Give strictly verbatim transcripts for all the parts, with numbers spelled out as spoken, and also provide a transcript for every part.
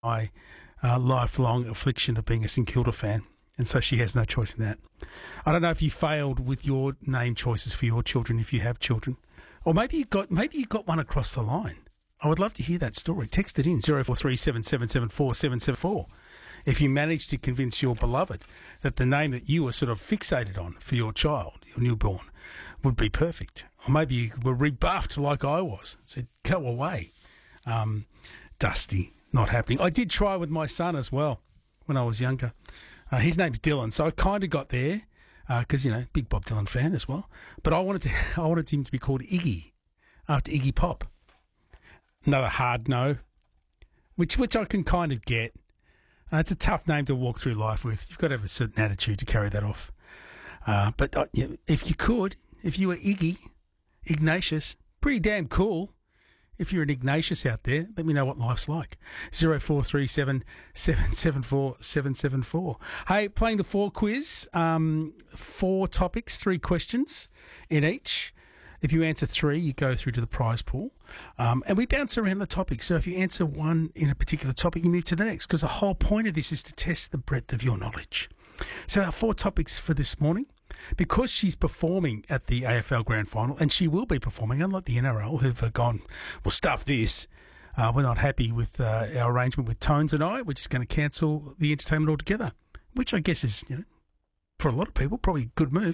my uh, lifelong affliction of being a St Kilda fan. And so she has no choice in that. I don't know if you failed with your name choices for your children, if you have children. Or maybe you got maybe you got one across the line. I would love to hear that story. Text it in, zero four three seven seven seven four seven seven four. If you managed to convince your beloved that the name that you were sort of fixated on for your child, your newborn, would be perfect. Or maybe you were rebuffed like I was. Said, go away. Um, Dusty, not happening. I did try with my son as well when I was younger. Uh, his name's Dylan, so I kind of got there because, uh, you know, big Bob Dylan fan as well. But I wanted to, I wanted him to be called Iggy, after Iggy Pop. Another hard no, which which I can kind of get. Uh, it's a tough name to walk through life with. You've got to have a certain attitude to carry that off. Uh, but uh, yeah, if you could, if you were Iggy, Ignatius, pretty damn cool. If you're an Ignatius out there, let me know what life's like. zero four three seven seven seven four seven seven four. Hey, playing the four quiz, um, four topics, three questions in each. If you answer three, you go through to the prize pool. Um, and we bounce around the topics. So if you answer one in a particular topic, you move to the next, because the whole point of this is to test the breadth of your knowledge. So our four topics for this morning. Because she's performing at the A F L Grand Final, and she will be performing, unlike the N R L, who've uh, gone, well, stuff this. Uh, we're not happy with uh, our arrangement with Tones and I. We're just going to cancel the entertainment altogether, which I guess is, you know, for a lot of people, probably a good move.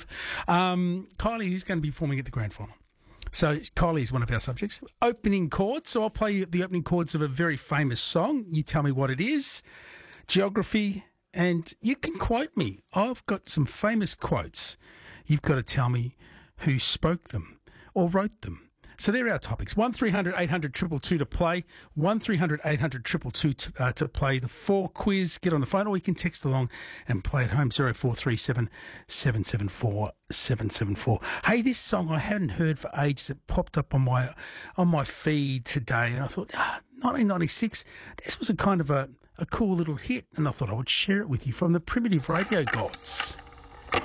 Um, Kylie is going to be performing at the Grand Final. So Kylie is one of our subjects. Opening chords. So I'll play you the opening chords of a very famous song. You tell me what it is. Geography. And you can quote me. I've got some famous quotes. You've got to tell me who spoke them or wrote them. So they're our topics. one three hundred eight hundred two two two to play. one three hundred eight hundred two two two to, uh, to play the four quiz. Get on the phone, or you can text along and play at home. zero four three seven seven seven four seven seven four. Hey, this song I hadn't heard for ages. It popped up on my on my feed today, and I thought, ah, nineteen ninety-six. This was a kind of a a cool little hit, and I thought I would share it with you from the Primitive Radio Gods.